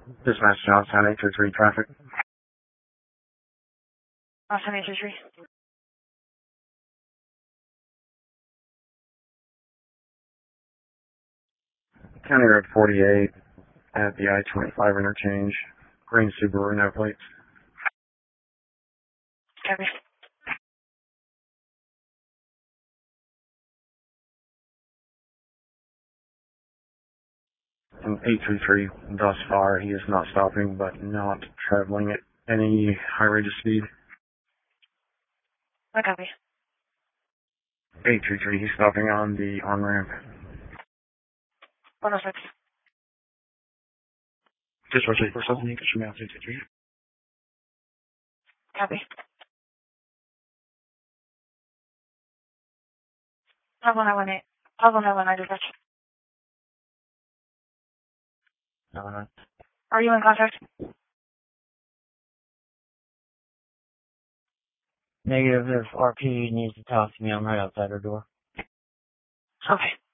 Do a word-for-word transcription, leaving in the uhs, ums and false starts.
Dispatch Johnstown eight three three traffic. Johnstown eight three three. County Road forty-eight at the I twenty-five interchange. Green Subaru, no plates. Copy. And eight three three, thus far, he is not stopping, but not traveling at any high rate of speed. I copy. eight three three, he's stopping on the on-ramp. one oh six. Dispatch eight four seven, you can show me out eight three three. Copy. Pablo nine one eight. Pablo nine one nine dispatch. nine one nine. Are you in contact? Negative. If R P needs to talk to me, I'm right outside her door. Okay.